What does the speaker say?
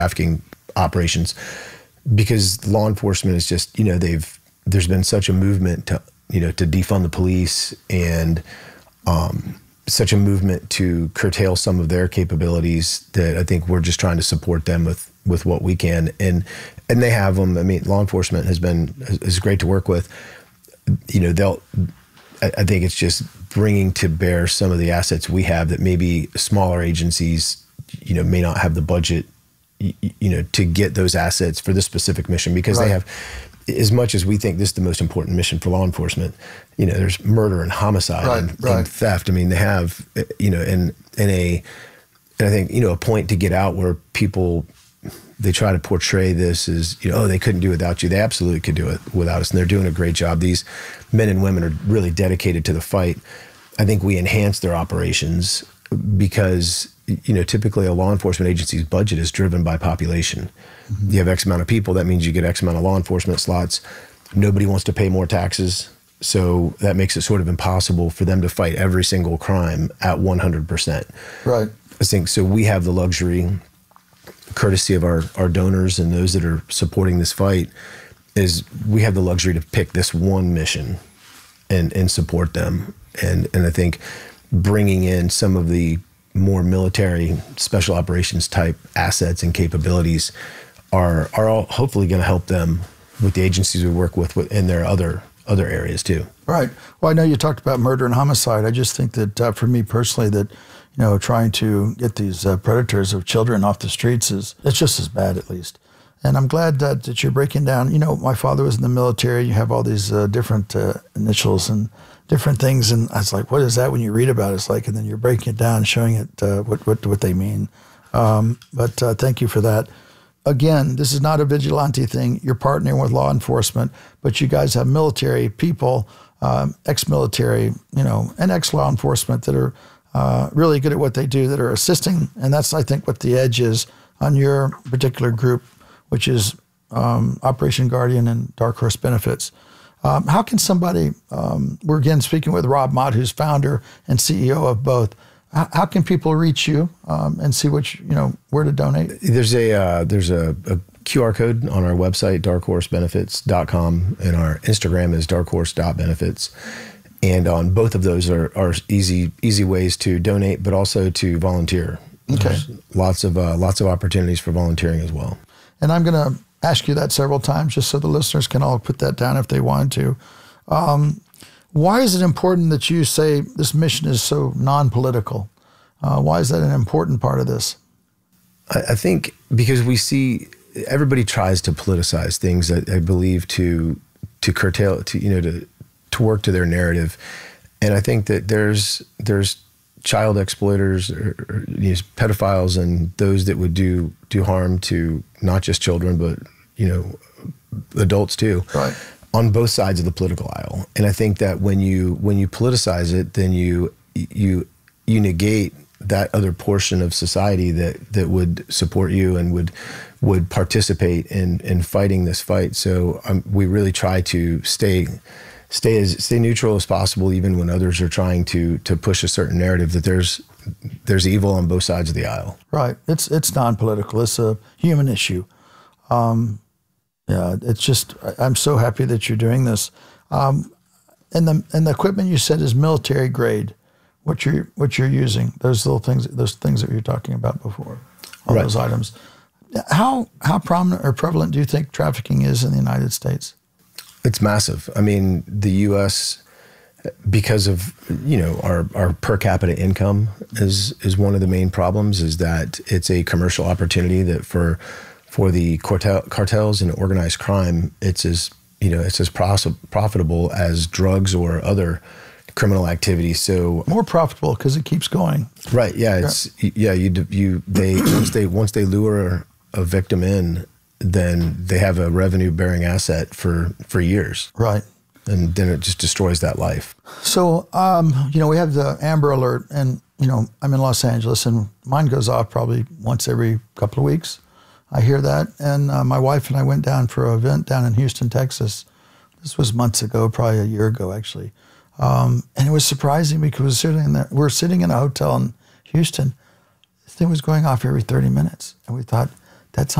trafficking operations, because law enforcement is just, there's been such a movement to, to defund the police, and such a movement to curtail some of their capabilities, that I think we're just trying to support them with what we can. And they have them. I mean, law enforcement is great to work with. I think it's just bringing to bear some of the assets we have that maybe smaller agencies, may not have the budget, to get those assets for this specific mission, because they have, as much as we think this is the most important mission for law enforcement, there's murder and homicide and theft. I mean, they have, and I think, a point to get out where people, they try to portray this as, they couldn't do it without you. They absolutely could do it without us, and they're doing a great job. These men and women are really dedicated to the fight. I think we enhance their operations because, typically a law enforcement agency's budget is driven by population. You have X amount of people, that means you get X amount of law enforcement slots. Nobody wants to pay more taxes, so that makes it sort of impossible for them to fight every single crime at 100%. Right. I think so. We have the luxury, courtesy of our donors and those that are supporting this fight, is we have the luxury to pick this one mission and support them. And I think bringing in some of the more military special operations type assets and capabilities are all hopefully going to help them with the agencies we work with in their other areas too. Right. Well, I know you talked about murder and homicide. I just think that for me personally, that trying to get these predators of children off the streets it's just as bad, at least. And I'm glad that you're breaking down. My father was in the military. You have all these different initials and different things, and I was like, what is that when you read about it? It's like, and then you're breaking it down, showing it what they mean. But thank you for that. Again, this is not a vigilante thing. You're partnering with law enforcement, but you guys have military people, ex-military, and ex-law enforcement that are really good at what they do, that are assisting. And that's, I think, what the edge is on your particular group, which is Operation Guardian and Dark Horse Benefits. How can somebody, we're again speaking with Rob Mott, who's founder and CEO of both. How can people reach you and see where to donate? There's a QR code on our website, darkhorsebenefits.com, and our Instagram is darkhorse.benefits. And on both of those are easy ways to donate, but also to volunteer. Okay. There's lots of opportunities for volunteering as well. And I'm going to ask you that several times, just so the listeners can all put that down if they want to. Why is it important that you say this mission is so non-political? Why is that an important part of this? I think because we see everybody tries to politicize things, I believe, to curtail, to work to their narrative. And I think that there's child exploiters, or pedophiles, and those that would do harm to not just children, but adults too, right, on both sides of the political aisle. And I think that when you politicize it, then you negate that other portion of society that would support you and would participate in fighting this fight. So we really try to stay neutral as possible, even when others are trying to push a certain narrative that there's evil on both sides of the aisle. Right. It's non-political. It's a human issue. It's just, I'm so happy that you're doing this. And the equipment you said is military grade. What you're using, those things that you were talking about before, all those items. How prominent or prevalent do you think trafficking is in the United States? It's massive. I mean, the U.S., because of our per capita income is one of the main problems, is that it's a commercial opportunity that for the cartels and organized crime, it's as profitable as drugs or other criminal activity. So more profitable because it keeps going. Right. Yeah. Once they lure a victim in, then they have a revenue bearing asset for years. Right. And then it just destroys that life. So, we have the Amber Alert, and, I'm in Los Angeles, and mine goes off probably once every couple of weeks. I hear that. And my wife and I went down for an event down in Houston, Texas. This was months ago, probably a year ago, actually. And it was surprising because we're sitting in a hotel in Houston. This thing was going off every 30 minutes. And we thought, That's